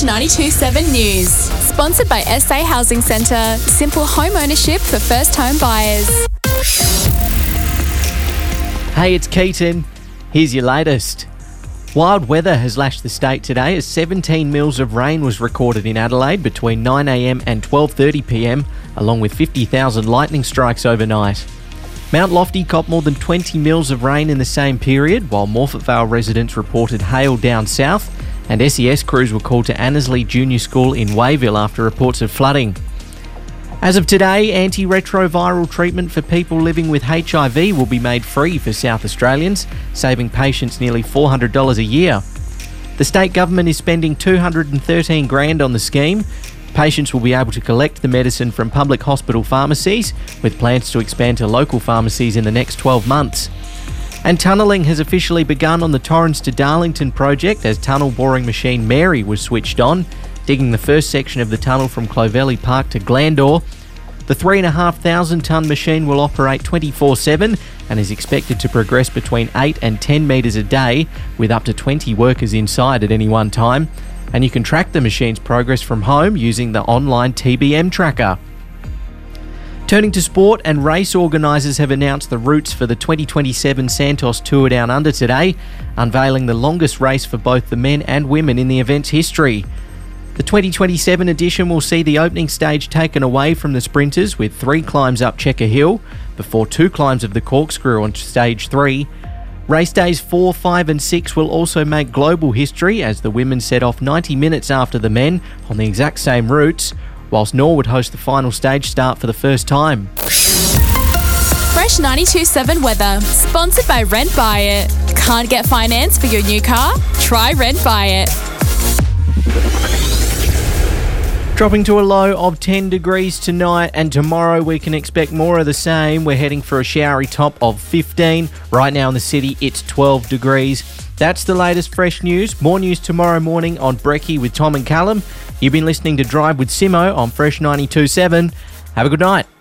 Fresh 92.7 News. Sponsored by SA Housing Centre. Simple home ownership for first home buyers. Hey, it's Keaton. Here's your latest. Wild weather has lashed the state today as 17 mils of rain was recorded in Adelaide between 9am and 12:30pm, along with 50,000 lightning strikes overnight. Mount Lofty copped more than 20 mils of rain in the same period, while Morphett Vale residents reported hail down south, and SES crews were called to Annesley Junior School in Wayville after reports of flooding. As of today, antiretroviral treatment for people living with HIV will be made free for South Australians, saving patients nearly $400 a year. The state government is spending $213 grand on the scheme. Patients will be able to collect the medicine from public hospital pharmacies, with plans to expand to local pharmacies in the next 12 months. And tunnelling has officially begun on the Torrens to Darlington project as tunnel boring machine Mary was switched on, digging the first section of the tunnel from Clovelly Park to Glandore. The 3,500 tonne machine will operate 24/7 and is expected to progress between 8 and 10 metres a day, with up to 20 workers inside at any one time. And you can track the machine's progress from home using the online TBM tracker. Turning to sport, and race organisers have announced the routes for the 2027 Santos Tour Down Under today, unveiling the longest race for both the men and women in the event's history. The 2027 edition will see the opening stage taken away from the sprinters with 3 climbs up Checker Hill, before 2 climbs of the Corkscrew on stage 3. Race days 4, 5 and 6 will also make global history as the women set off 90 minutes after the men on the exact same routes, whilst Norwood host the final stage start for the first time. Fresh 92.7 weather. Sponsored by Rent Buy It. Can't get finance for your new car? Try Rent Buy It. Dropping to a low of 10 degrees tonight, and tomorrow we can expect more of the same. We're heading for a showery top of 15. Right now in the city, it's 12 degrees. That's the latest fresh news. More news tomorrow morning on Brekkie with Tom and Callum. You've been listening to Drive with Simo on Fresh 92.7. Have a good night.